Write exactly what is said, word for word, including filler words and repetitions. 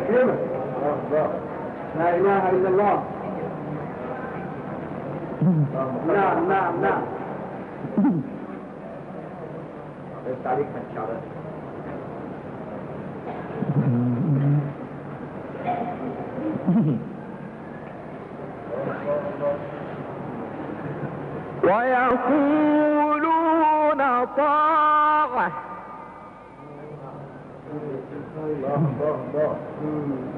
يكرمك. لا إله إلا الله. نعم نعم نعم. تعليق الشعر. ويقولون طاعة. الله الله الله.